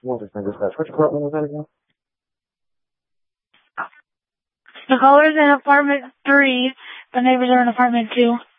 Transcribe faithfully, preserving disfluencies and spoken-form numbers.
What dispatch? Which apartment was that again? The caller's in apartment three. The neighbors are in apartment two.